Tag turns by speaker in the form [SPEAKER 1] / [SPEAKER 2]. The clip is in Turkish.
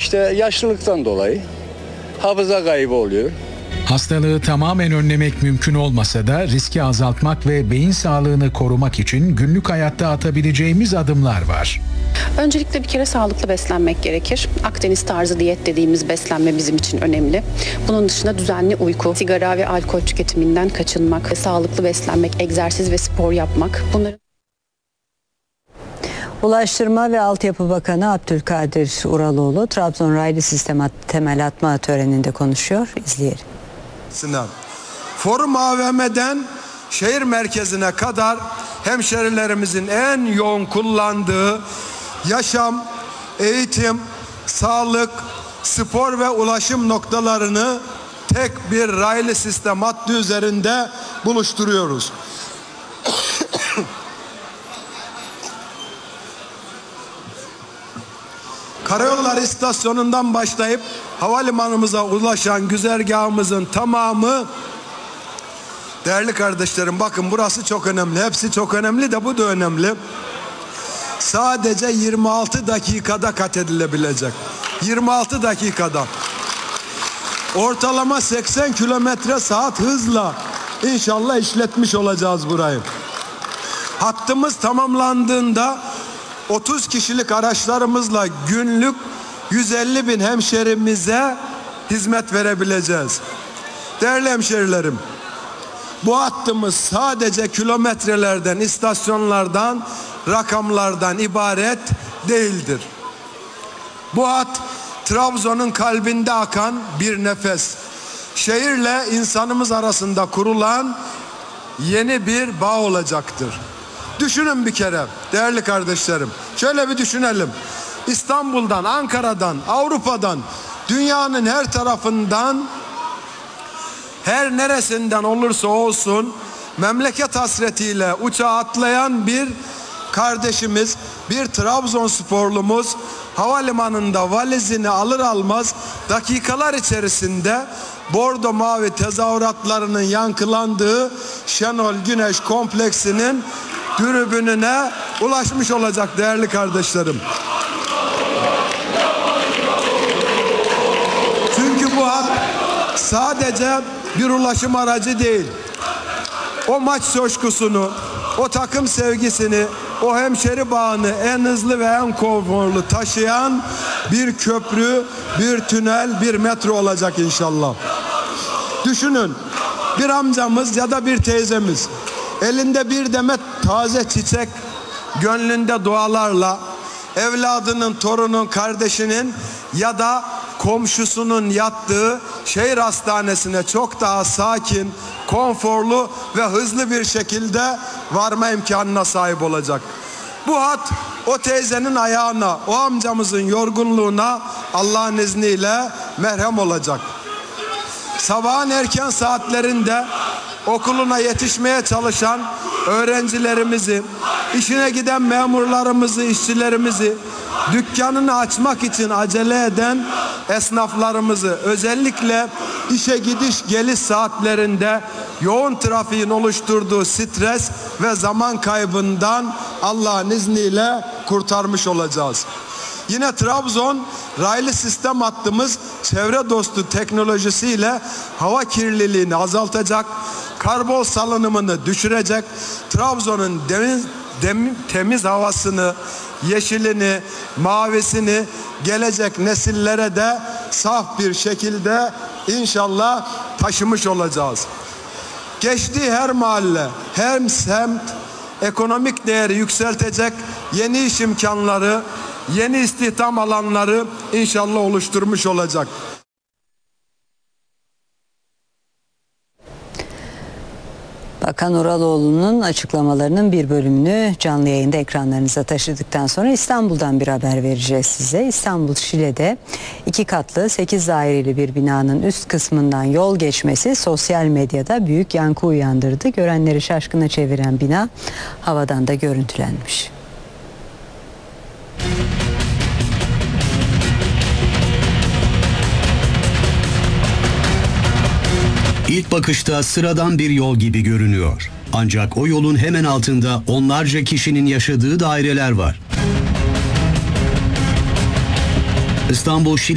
[SPEAKER 1] İşte yaşlılıktan dolayı hafıza kaybı oluyor.
[SPEAKER 2] Hastalığı tamamen önlemek mümkün olmasa da riski azaltmak ve beyin sağlığını korumak için günlük hayatta atabileceğimiz adımlar var.
[SPEAKER 3] Öncelikle bir kere sağlıklı beslenmek gerekir. Akdeniz tarzı diyet dediğimiz beslenme bizim için önemli. Bunun dışında düzenli uyku, sigara ve alkol tüketiminden kaçınmak, sağlıklı beslenmek, egzersiz ve spor yapmak. Bunların
[SPEAKER 4] Ulaştırma ve Altyapı Bakanı Abdülkadir Uraloğlu Trabzon raylı sistem temel atma töreninde konuşuyor. İzleyelim.
[SPEAKER 5] Forum AVM'den şehir merkezine kadar hemşerilerimizin en yoğun kullandığı yaşam, eğitim, sağlık, spor ve ulaşım noktalarını tek bir raylı sistem hattı üzerinde buluşturuyoruz. Karayolları istasyonundan başlayıp havalimanımıza ulaşan güzergahımızın tamamı, değerli kardeşlerim, bakın burası çok önemli. Hepsi çok önemli de bu da önemli. Sadece 26 dakikada kat edilebilecek. 26 dakikada. Ortalama 80 kilometre saat hızla inşallah işletmiş olacağız burayı. Hattımız tamamlandığında 30 kişilik araçlarımızla günlük 150 bin hemşerimize hizmet verebileceğiz. Değerli hemşerilerim, bu hattımız sadece kilometrelerden, istasyonlardan, rakamlardan ibaret değildir. Bu hat Trabzon'un kalbinde akan bir nefes. Şehirle insanımız arasında kurulan yeni bir bağ olacaktır. Düşünün bir kere değerli kardeşlerim. Şöyle bir düşünelim. İstanbul'dan, Ankara'dan, Avrupa'dan, dünyanın her tarafından, her neresinden olursa olsun memleket hasretiyle uçağa atlayan bir kardeşimiz, bir Trabzonsporlumuz havalimanında valizini alır almaz dakikalar içerisinde bordo mavi tezahüratlarının yankılandığı Şenol Güneş kompleksinin tribününe ulaşmış olacak değerli kardeşlerim. Çünkü bu hat sadece bir ulaşım aracı değil. O maç coşkusunu, o takım sevgisini, o hemşeri bağını en hızlı ve en konforlu taşıyan bir köprü, bir tünel, bir metro olacak inşallah. Düşünün, bir amcamız ya da bir teyzemiz elinde bir demet taze çiçek, gönlünde dualarla evladının, torunun, kardeşinin ya da komşusunun yattığı şehir hastanesine çok daha sakin, konforlu ve hızlı bir şekilde varma imkanına sahip olacak. Bu hat o teyzenin ayağına, o amcamızın yorgunluğuna Allah'ın izniyle merhem olacak. Sabahın erken saatlerinde okuluna yetişmeye çalışan öğrencilerimizi, işine giden memurlarımızı, işçilerimizi, dükkanını açmak için acele eden esnaflarımızı, özellikle işe gidiş geliş saatlerinde yoğun trafiğin oluşturduğu stres ve zaman kaybından Allah'ın izniyle kurtarmış olacağız. Yine Trabzon raylı sistem hattımız çevre dostu teknolojisiyle hava kirliliğini azaltacak, karbon salınımını düşürecek, Trabzon'un temiz havasını, yeşilini, mavisini gelecek nesillere de saf bir şekilde inşallah taşımış olacağız. Geçtiği her mahalle, her semt ekonomik değeri yükseltecek yeni iş imkanları, yeni istihdam alanları inşallah oluşturmuş olacak.
[SPEAKER 4] Bakan Uraloğlu'nun açıklamalarının bir bölümünü canlı yayında ekranlarınıza taşıdıktan sonra İstanbul'dan bir haber vereceğiz size. İstanbul Şile'de 2 katlı 8 daireli bir binanın üst kısmından yol geçmesi sosyal medyada büyük yankı uyandırdı. Görenleri şaşkına çeviren bina havadan da görüntülenmiş.
[SPEAKER 6] İlk bakışta sıradan bir yol gibi görünüyor. Ancak o yolun hemen altında onlarca kişinin yaşadığı daireler var. İstanbul